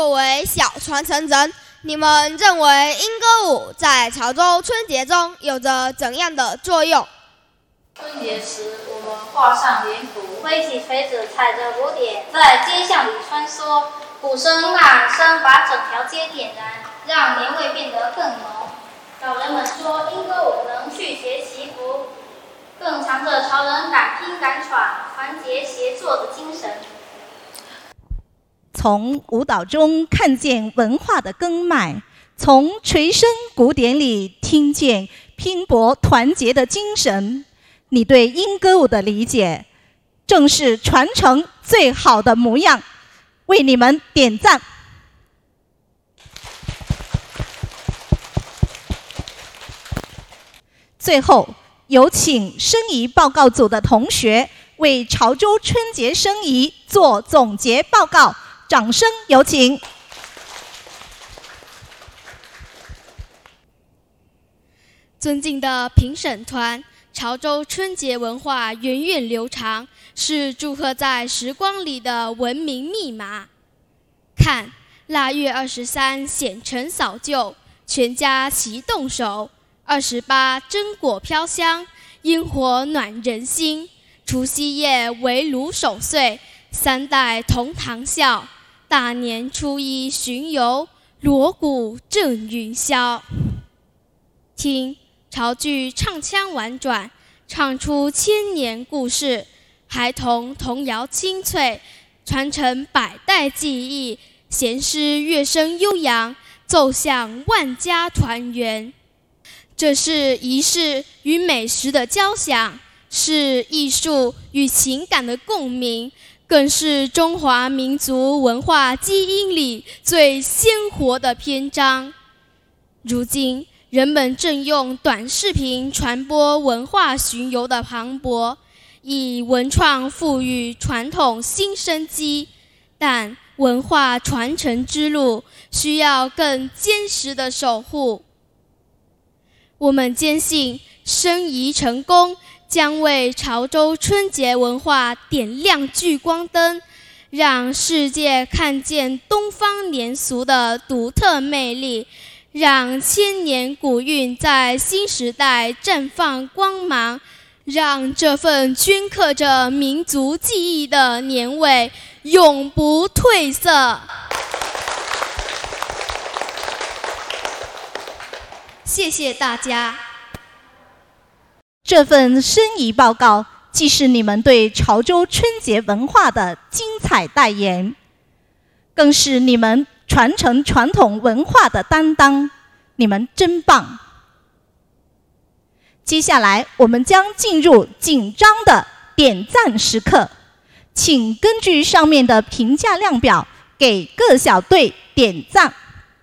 作为小传承人，你们认为莺歌舞在潮州春节中有着怎样的作用？ 春节时，我们画上脸谱，挥起锤子，踩着鼓点，在街巷里穿梭，鼓声、呐喊声把整条街点燃，让年味变得更浓。老人们说，莺歌舞能驱邪祈福，更藏着潮人敢拼敢闯、团结协作的精神。 从舞蹈中看见文化的根脉，从锤声鼓点里听见拼搏团结的精神。你对莺歌舞的理解，正是传承最好的模样。为你们点赞！最后，有请生仪报告组的同学为潮州春节生仪做总结报告。掌声有请！ 尊敬的评审团，潮州春节文化源远流长，是祝贺在时光里的文明密码。看，腊月23显尘扫旧，全家齐动手；28榛果飘香，烟火暖人心；除夕夜围炉守岁，3代同堂笑；大年初1巡游，锣鼓震云霄。听，潮剧唱腔婉转，唱出千年故事；孩童童谣清脆，传承百代记忆；弦诗乐声悠扬，奏响万家团圆。这是仪式与美食的交响，是艺术与情感的共鸣，更是中华民族文化基因里最鲜活的篇章。如今，人们正用短视频传播文化巡游的磅礴，以文创赋予传统新生机，但文化传承之路需要更坚实的守护。我们坚信，生仪成功将为潮州春节文化点亮聚光灯，让世界看见东方年俗的独特魅力，让千年古韵在新时代绽放光芒，让这份镌刻着民族记忆的年味永不褪色。谢谢大家。 这份生仪报告既是你们对潮州春节文化的精彩代言，更是你们传承传统文化的担当。你们真棒！接下来我们将进入紧张的点赞时刻，请根据上面的评价量表给各小队点赞。